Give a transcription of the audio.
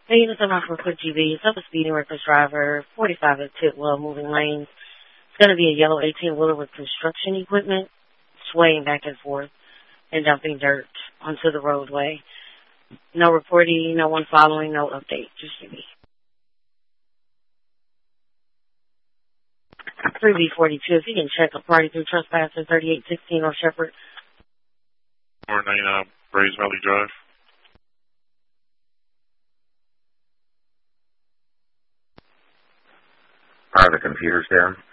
Hey, this is for Quick GB. It's up a speeding reckless driver, 45 at Tidwell, moving lanes. It's going to be a yellow 18-wheeler with construction equipment, swaying back and forth and dumping dirt onto the roadway. No reporting, no one following, no update. Just GB. 3B42, if you can check a party through trespasser 3816 North Shepherd. 499 Brays Valley Drive. Are the computers down?